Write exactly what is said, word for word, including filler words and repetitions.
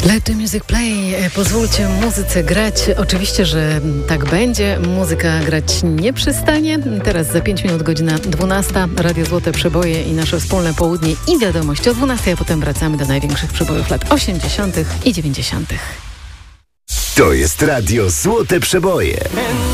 Let the music play. Pozwólcie muzyce grać. Oczywiście, że tak będzie. Muzyka grać nie przestanie. Teraz za pięć minut godzina dwunasta. Radio Złote Przeboje i nasze wspólne południe i wiadomości o dwunastej, a potem wracamy do największych przebojów lat osiemdziesiątych i dziewięćdziesiątych. To jest Radio Złote Przeboje.